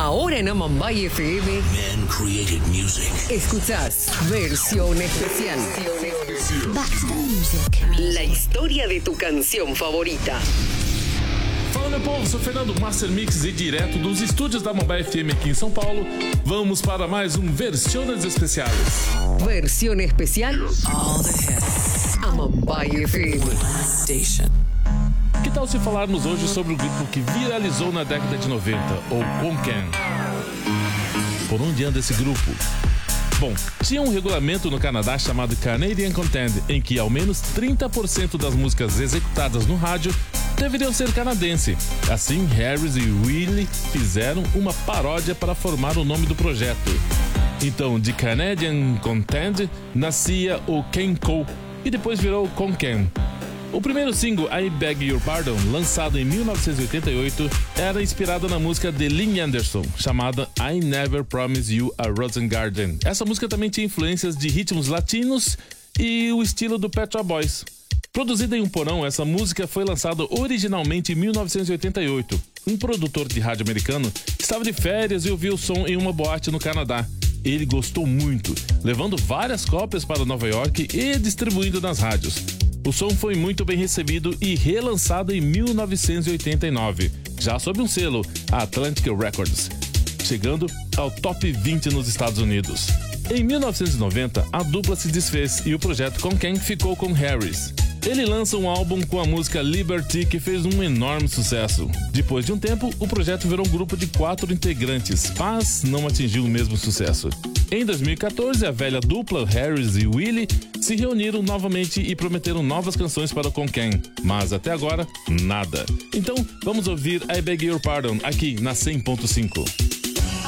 Ahora en Amambay FM. Men created music. Escuchás Versión Especial. Back to the music. La historia de tu canción favorita. Fala, meu povo, sou Fernando Master Mix e direto dos estúdios da Amambay FM aqui em São Paulo, vamos para mais um Versiones Especiales. Versión Especial. All the hits. Amambay FM. Station. Que tal se falarmos hoje sobre o grupo que viralizou na década de 90, o Konkan? Por onde anda esse grupo? Bom, tinha um regulamento no Canadá chamado Canadian Content, em que ao menos 30% das músicas executadas no rádio deveriam ser canadense. Assim, Harris e Willie fizeram uma paródia para formar o nome do projeto. Então, de Canadian Content nascia o Kenko e depois virou Konkan. O primeiro single, I Beg Your Pardon, lançado em 1988, era inspirado na música de Lynn Anderson, chamada I Never Promised You a Rosengarten. Essa música também tinha influências de ritmos latinos e o estilo do Pet Shop Boys. Produzida em um porão, essa música foi lançada originalmente em 1988. Um produtor de rádio americano estava de férias e ouviu o som em uma boate no Canadá. Ele gostou muito, levando várias cópias para Nova York e distribuindo nas rádios. O som foi muito bem recebido e relançado em 1989, já sob um selo, a Atlantic Records, chegando ao top 20 nos Estados Unidos. Em 1990, a dupla se desfez e o projeto Konkan ficou com Harris. Ele lança um álbum com a música Liberty, que fez um enorme sucesso. Depois de um tempo, o projeto virou um grupo de 4 integrantes, mas não atingiu o mesmo sucesso. Em 2014, a velha dupla Harris e Willie se reuniram novamente e prometeram novas canções para o Konkan, mas até agora, nada. Então, vamos ouvir I Beg Your Pardon aqui na 100.5.